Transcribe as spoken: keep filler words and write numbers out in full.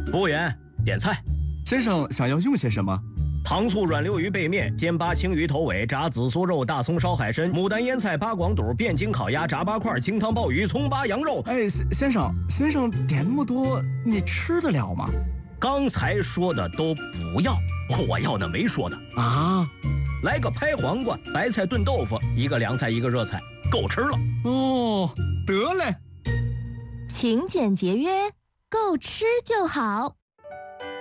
服务员，点菜。 先生想要用些什么？ 糖醋软溜鱼背面、煎巴青鱼头尾、炸紫苏肉、大葱烧海参、牡丹腌菜、八广肚、汴京烤鸭、炸八块、清汤鲍鱼、葱巴羊肉。 哎，先先生，先生点那么多，你吃得了吗？ 刚才说的都不要，我要的没说的啊。 来个拍黄瓜、白菜炖豆腐，一个凉菜，一个热菜，够吃了。 哦，得嘞。 勤俭节约，够吃就好。